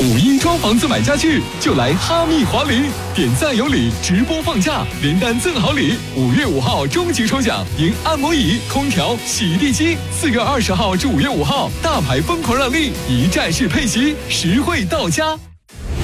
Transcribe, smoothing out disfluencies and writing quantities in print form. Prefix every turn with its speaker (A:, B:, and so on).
A: 5·1装房子买家具就来哈密华林，点赞有礼，直播放价，连单赠好礼。5月5号终极抽奖，赢按摩椅、空调、洗地机。4月20号至5月5号，大牌疯狂让利，一站式配息，实惠到家。